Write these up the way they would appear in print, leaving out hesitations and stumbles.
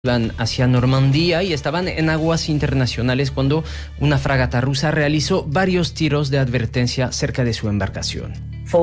Iban hacia Normandía y estaban en aguas internacionales cuando una fragata rusa realizó varios tiros de advertencia cerca de su embarcación.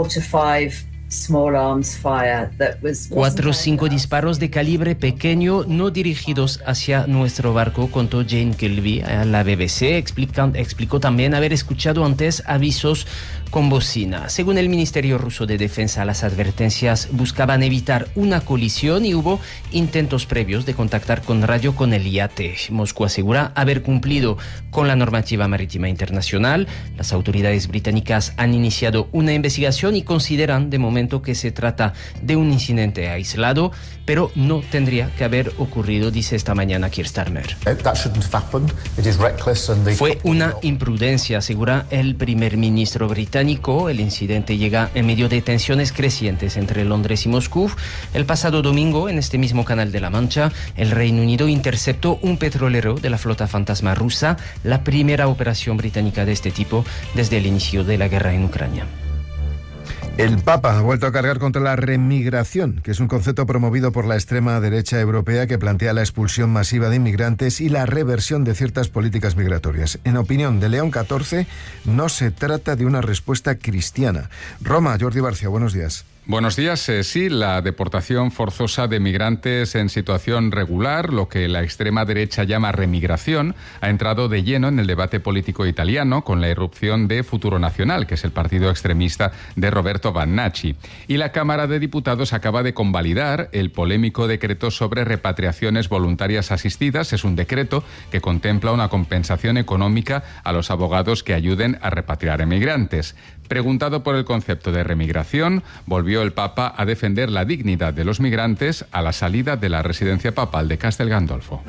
4 o 5 disparos de calibre pequeño no dirigidos hacia nuestro barco, contó Jane Kilby a la BBC. Explicó también haber escuchado antes avisos con bocina. Según el Ministerio Ruso de Defensa, las advertencias buscaban evitar una colisión y hubo intentos previos de contactar con radio con el yate. Moscú asegura haber cumplido con la normativa marítima internacional. Las autoridades británicas han iniciado una investigación y consideran de momento que se trata de un incidente aislado, pero no tendría que haber ocurrido, dice esta mañana Keir Starmer. Fue una imprudencia, asegura el primer ministro británico. El incidente llega en medio de tensiones crecientes entre Londres y Moscú. El pasado domingo, en este mismo Canal de la Mancha, el Reino Unido interceptó un petrolero de la flota fantasma rusa, la primera operación británica de este tipo desde el inicio de la guerra en Ucrania. El Papa ha vuelto a cargar contra la remigración, que es un concepto promovido por la extrema derecha europea que plantea la expulsión masiva de inmigrantes y la reversión de ciertas políticas migratorias. En opinión de León XIV, no se trata de una respuesta cristiana. Roma, Jordi Barcia, buenos días. Buenos días. Sí, la deportación forzosa de migrantes en situación regular, lo que la extrema derecha llama remigración, ha entrado de lleno en el debate político italiano con la irrupción de Futuro Nacional, que es el partido extremista de Roberto Vannacci. Y la Cámara de Diputados acaba de convalidar el polémico decreto sobre repatriaciones voluntarias asistidas. Es un decreto que contempla una compensación económica a los abogados que ayuden a repatriar emigrantes. Preguntado por el concepto de remigración, volvió el Papa a defender la dignidad de los migrantes a la salida de la residencia papal de Castel Gandolfo.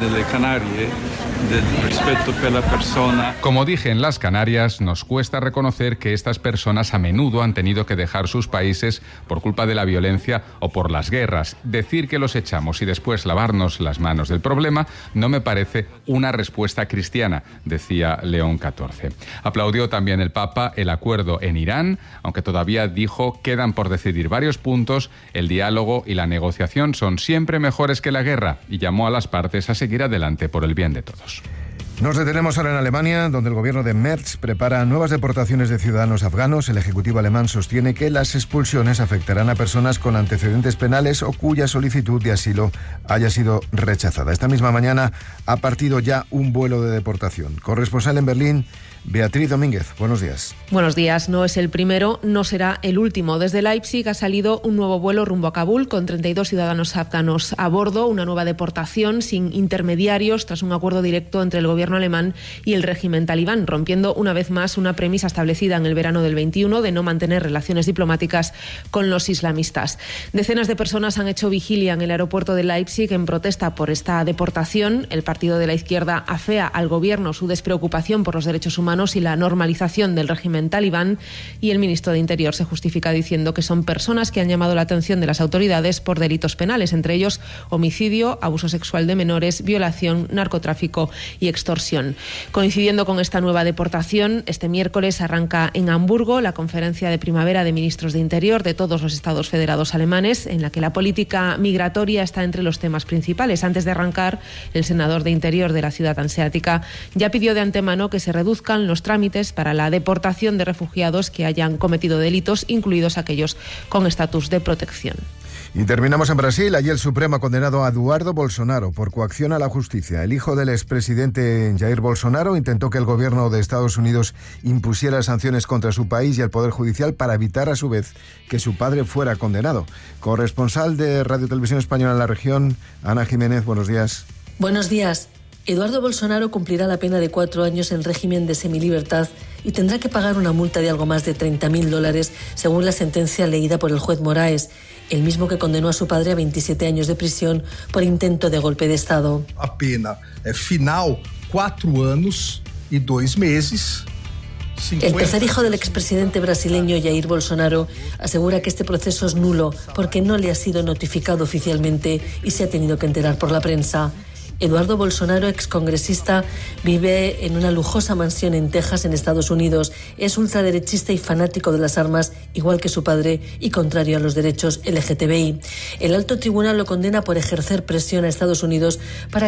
Como dije en las Canarias, nos cuesta reconocer que estas personas a menudo han tenido que dejar sus países por culpa de la violencia o por las guerras. Decir que los echamos y después lavarnos las manos del problema no me parece una respuesta cristiana, decía León XIV. Aplaudió también el Papa el acuerdo en Irán, aunque todavía dijo quedan por decidir varios puntos, el diálogo y la negociación son siempre mejores que la guerra y llamó a las partes a seguir adelante por el bien de todos. Nos detenemos ahora en Alemania, donde el gobierno de Merz prepara nuevas deportaciones de ciudadanos afganos. El Ejecutivo alemán sostiene que las expulsiones afectarán a personas con antecedentes penales o cuya solicitud de asilo haya sido rechazada. Esta misma mañana ha partido ya un vuelo de deportación. Corresponsal en Berlín, Beatriz Domínguez, buenos días. Buenos días. No es el primero, no será el último. Desde Leipzig ha salido un nuevo vuelo rumbo a Kabul con 32 ciudadanos afganos a bordo, una nueva deportación sin intermediarios tras un acuerdo directo entre el gobierno alemán y el régimen talibán, rompiendo una vez más una premisa establecida en el verano del 21 de no mantener relaciones diplomáticas con los islamistas. Decenas de personas han hecho vigilia en el aeropuerto de Leipzig en protesta por esta deportación. El partido de la izquierda afea al gobierno su despreocupación por los derechos humanos y la normalización del régimen talibán, y el ministro de Interior se justifica diciendo que son personas que han llamado la atención de las autoridades por delitos penales, entre ellos homicidio, abuso sexual de menores, violación, narcotráfico y extorsión. Coincidiendo con esta nueva deportación, este miércoles arranca en Hamburgo la conferencia de primavera de ministros de Interior de todos los estados federados alemanes, en la que la política migratoria está entre los temas principales. Antes de arrancar, el senador de Interior de la ciudad hanseática ya pidió de antemano que se reduzcan los trámites para la deportación de refugiados que hayan cometido delitos, incluidos aquellos con estatus de protección. Y terminamos en Brasil. Allí el Supremo ha condenado a Eduardo Bolsonaro por coacción a la justicia. El hijo del expresidente Jair Bolsonaro intentó que el gobierno de Estados Unidos impusiera sanciones contra su país y el Poder Judicial para evitar a su vez que su padre fuera condenado. Corresponsal de Radio Televisión Española en la región, Ana Jiménez, buenos días. Buenos días. Eduardo Bolsonaro cumplirá la pena de 4 años en régimen de semilibertad y tendrá que pagar una multa de algo más de $30.000, según la sentencia leída por el juez Moraes, el mismo que condenó a su padre a 27 años de prisión por intento de golpe de Estado. A pena final, 4 años y 2 meses. El tercer hijo del expresidente brasileño Jair Bolsonaro asegura que este proceso es nulo porque no le ha sido notificado oficialmente y se ha tenido que enterar por la prensa. Eduardo Bolsonaro, excongresista, vive en una lujosa mansión en Texas, en Estados Unidos. Es ultraderechista y fanático de las armas, igual que su padre, y contrario a los derechos LGTBI. El alto tribunal lo condena por ejercer presión a Estados Unidos para